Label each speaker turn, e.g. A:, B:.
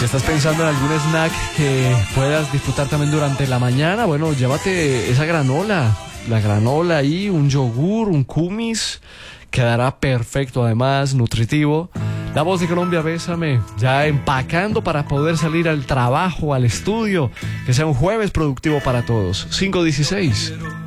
A: Si estás pensando en algún snack que puedas disfrutar también durante la mañana, bueno, llévate esa granola. La granola ahí, un yogur, un kumis, quedará perfecto, además, nutritivo. La Voz de Colombia, Bésame, ya empacando para poder salir al trabajo, al estudio. Que sea un jueves productivo para todos. 5:16.